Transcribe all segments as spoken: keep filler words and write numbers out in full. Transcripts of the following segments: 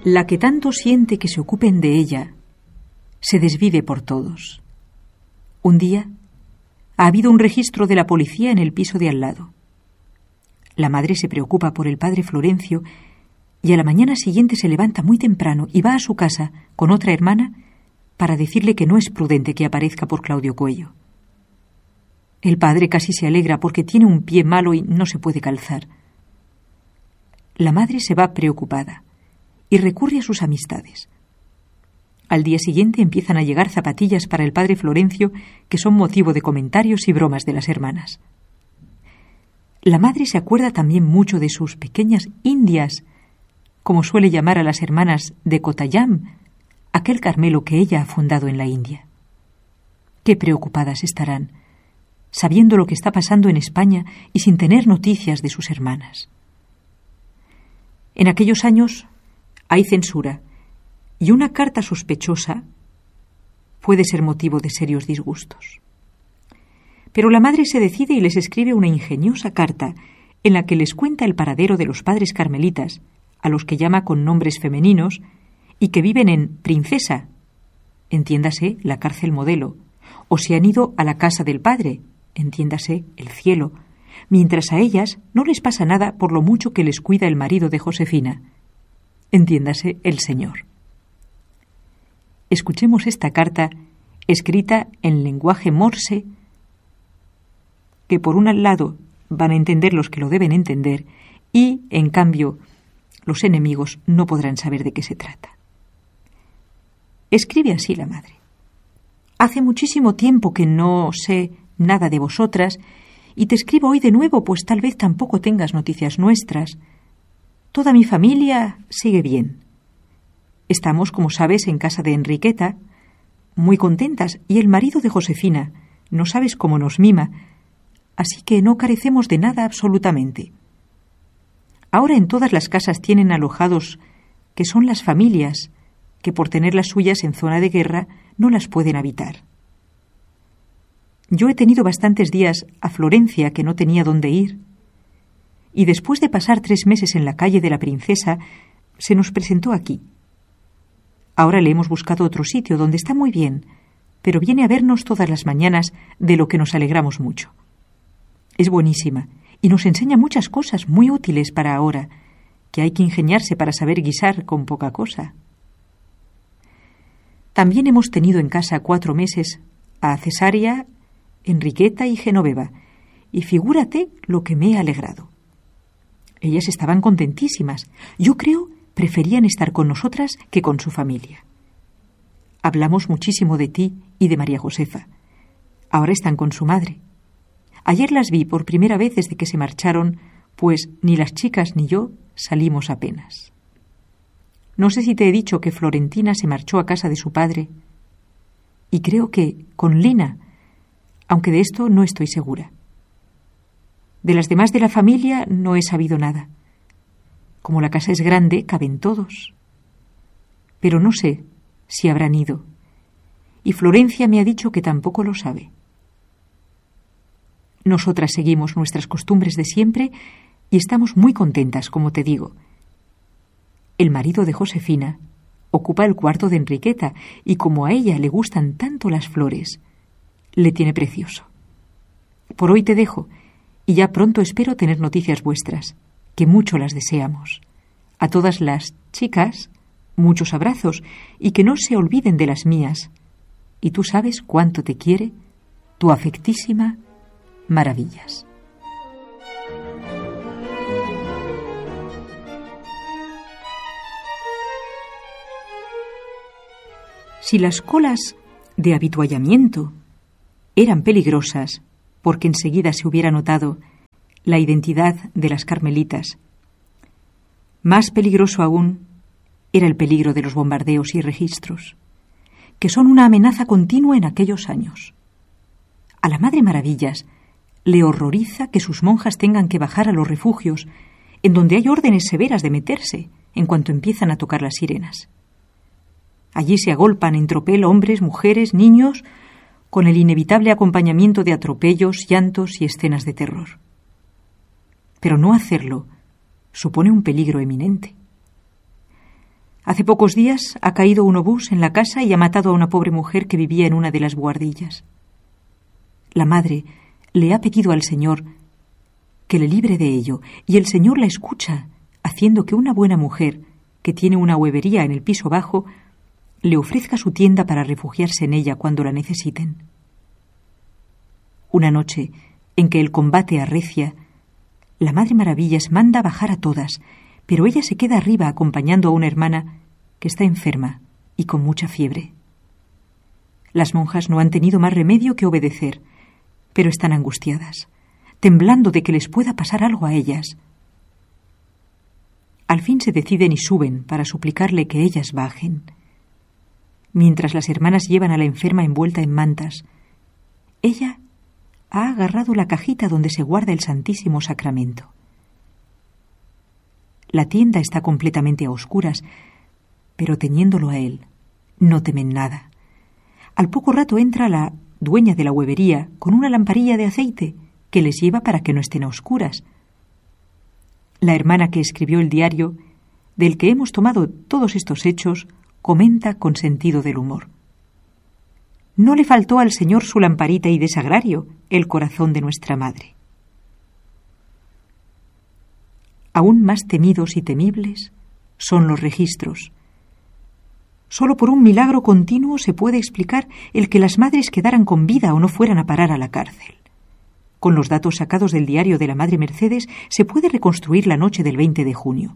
La que tanto siente que se ocupen de ella, se desvive por todos. Un día ha habido un registro de la policía en el piso de al lado. La madre se preocupa por el padre Florencio y a la mañana siguiente se levanta muy temprano y va a su casa con otra hermana para decirle que no es prudente que aparezca por Claudio Coello. El padre casi se alegra porque tiene un pie malo y no se puede calzar. La madre se va preocupada y recurre a sus amistades. Al día siguiente empiezan a llegar zapatillas para el padre Florencio que son motivo de comentarios y bromas de las hermanas. La madre se acuerda también mucho de sus pequeñas indias, como suele llamar a las hermanas de Kotayam, aquel Carmelo que ella ha fundado en la India. Qué preocupadas estarán, sabiendo lo que está pasando en España y sin tener noticias de sus hermanas. En aquellos años hay censura y una carta sospechosa puede ser motivo de serios disgustos. Pero la madre se decide y les escribe una ingeniosa carta en la que les cuenta el paradero de los padres carmelitas, a los que llama con nombres femeninos y que viven en Princesa, entiéndase la cárcel modelo, o se han ido a la casa del padre, entiéndase el cielo, mientras a ellas no les pasa nada por lo mucho que les cuida el marido de Josefina, entiéndase el Señor. Escuchemos esta carta escrita en lenguaje morse, que por un lado van a entender los que lo deben entender y, en cambio, los enemigos no podrán saber de qué se trata. Escribe así la madre. Hace muchísimo tiempo que no sé nada de vosotras y te escribo hoy de nuevo, pues tal vez tampoco tengas noticias nuestras. Toda mi familia sigue bien. Estamos, como sabes, en casa de Enriqueta, muy contentas, y el marido de Josefina, no sabes cómo nos mima, así que no carecemos de nada absolutamente. Ahora en todas las casas tienen alojados que son las familias, que por tener las suyas en zona de guerra no las pueden habitar. Yo he tenido bastantes días a Florencia que no tenía dónde ir, y después de pasar tres meses en la calle de la Princesa, se nos presentó aquí. Ahora le hemos buscado otro sitio donde está muy bien, pero viene a vernos todas las mañanas, de lo que nos alegramos mucho. Es buenísima y nos enseña muchas cosas muy útiles para ahora, que hay que ingeniarse para saber guisar con poca cosa. También hemos tenido en casa cuatro meses a Cesárea, Enriqueta y Genoveva, y figúrate lo que me he alegrado. Ellas estaban contentísimas. Yo creo preferían estar con nosotras que con su familia. Hablamos muchísimo de ti y de María Josefa. Ahora están con su madre. Ayer las vi por primera vez desde que se marcharon, pues ni las chicas ni yo salimos apenas. No sé si te he dicho que Florentina se marchó a casa de su padre, y creo que con Lina, aunque de esto no estoy segura. De las demás de la familia no he sabido nada. Como la casa es grande, caben todos. Pero no sé si habrán ido, y Florencia me ha dicho que tampoco lo sabe. Nosotras seguimos nuestras costumbres de siempre y estamos muy contentas, como te digo. El marido de Josefina ocupa el cuarto de Enriqueta y como a ella le gustan tanto las flores, le tiene precioso. Por hoy te dejo y ya pronto espero tener noticias vuestras, que mucho las deseamos. A todas las chicas, muchos abrazos y que no se olviden de las mías. Y tú sabes cuánto te quiere tu afectísima Maravillas. Si las colas de habituallamiento eran peligrosas, porque enseguida se hubiera notado la identidad de las carmelitas, más peligroso aún era el peligro de los bombardeos y registros, que son una amenaza continua en aquellos años. A la Madre Maravillas le horroriza que sus monjas tengan que bajar a los refugios, en donde hay órdenes severas de meterse en cuanto empiezan a tocar las sirenas. Allí se agolpan en tropel hombres, mujeres, niños, con el inevitable acompañamiento de atropellos, llantos y escenas de terror. Pero no hacerlo supone un peligro eminente. Hace pocos días ha caído un obús en la casa y ha matado a una pobre mujer que vivía en una de las buhardillas. La madre le ha pedido al Señor que le libre de ello, y el Señor la escucha, haciendo que una buena mujer, que tiene una huevería en el piso bajo, le ofrezca su tienda para refugiarse en ella cuando la necesiten. Una noche en que el combate arrecia, la Madre Maravillas manda bajar a todas, pero ella se queda arriba acompañando a una hermana que está enferma y con mucha fiebre. Las monjas no han tenido más remedio que obedecer, pero están angustiadas, temblando de que les pueda pasar algo a ellas. Al fin se deciden y suben para suplicarle que ellas bajen. Mientras las hermanas llevan a la enferma envuelta en mantas, ella ha agarrado la cajita donde se guarda el Santísimo Sacramento. La tienda está completamente a oscuras, pero teniéndolo a él, no temen nada. Al poco rato entra la dueña de la huevería con una lamparilla de aceite que les lleva para que no estén a oscuras. La hermana que escribió el diario, del que hemos tomado todos estos hechos, comenta con sentido del humor. No le faltó al Señor su lamparita y desagrario, el corazón de nuestra madre. Aún más temidos y temibles son los registros. Solo por un milagro continuo se puede explicar el que las madres quedaran con vida o no fueran a parar a la cárcel. Con los datos sacados del diario de la Madre Mercedes se puede reconstruir la noche del veinte de junio.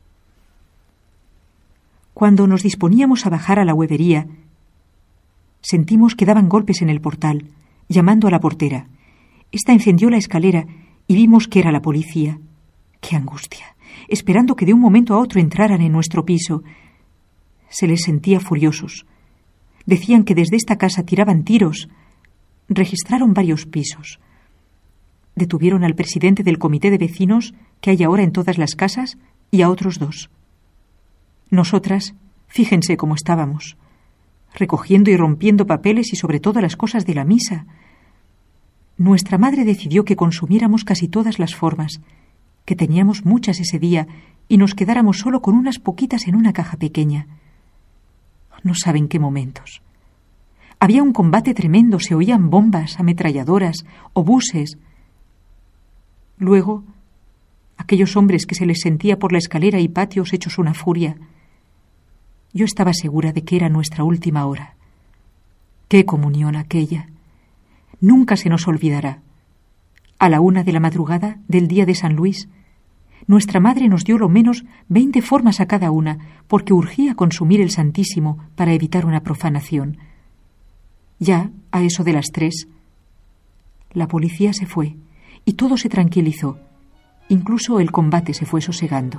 Cuando nos disponíamos a bajar a la huevería, sentimos que daban golpes en el portal, llamando a la portera. Esta encendió la escalera y vimos que era la policía. ¡Qué angustia! Esperando que de un momento a otro entraran en nuestro piso. Se les sentía furiosos. Decían que desde esta casa tiraban tiros. Registraron varios pisos. Detuvieron al presidente del comité de vecinos que hay ahora en todas las casas y a otros dos. Nosotras, fíjense cómo estábamos, recogiendo y rompiendo papeles y sobre todo las cosas de la misa. Nuestra madre decidió que consumiéramos casi todas las formas, que teníamos muchas ese día y nos quedáramos solo con unas poquitas en una caja pequeña. No saben qué momentos. Había un combate tremendo, se oían bombas, ametralladoras, obuses. Luego, aquellos hombres que se les sentía por la escalera y patios hechos una furia. Yo estaba segura de que era nuestra última hora. ¡Qué comunión aquella! Nunca se nos olvidará. A la una de la madrugada del día de San Luis, nuestra madre nos dio lo menos veinte formas a cada una, porque urgía consumir el Santísimo para evitar una profanación. Ya, a eso de las tres, la policía se fue y todo se tranquilizó. Incluso el combate se fue sosegando.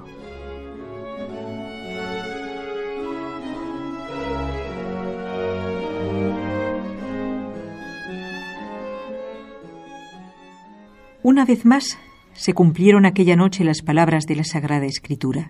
Una vez más se cumplieron aquella noche las palabras de la Sagrada Escritura.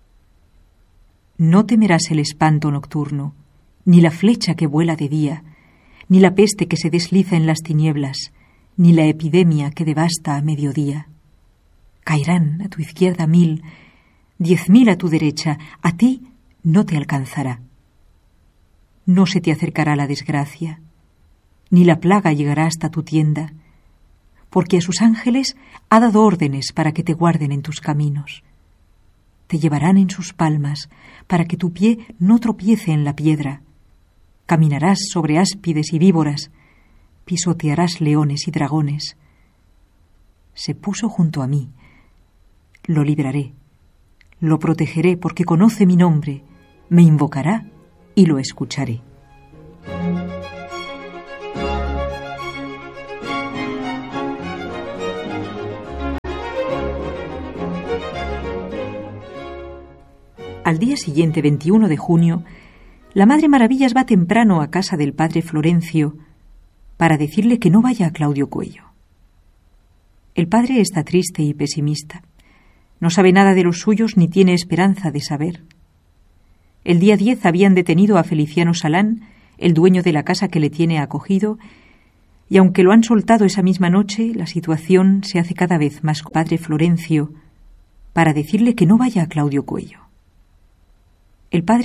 No temerás el espanto nocturno, ni la flecha que vuela de día, ni la peste que se desliza en las tinieblas, ni la epidemia que devasta a mediodía. Caerán a tu izquierda mil, diez mil a tu derecha, a ti no te alcanzará. No se te acercará la desgracia, ni la plaga llegará hasta tu tienda, porque a sus ángeles ha dado órdenes para que te guarden en tus caminos. Te llevarán en sus palmas, para que tu pie no tropiece en la piedra. Caminarás sobre áspides y víboras, pisotearás leones y dragones. Se puso junto a mí. Lo libraré, lo protegeré, porque conoce mi nombre, me invocará y lo escucharé. Al día siguiente, veintiuno de junio, la Madre Maravillas va temprano a casa del padre Florencio para decirle que no vaya a Claudio Coello. El padre está triste y pesimista. No sabe nada de los suyos ni tiene esperanza de saber. El día diez habían detenido a Feliciano Salán, el dueño de la casa que le tiene acogido, y aunque lo han soltado esa misma noche, la situación se hace cada vez más padre Florencio para decirle que no vaya a Claudio Coello. El padre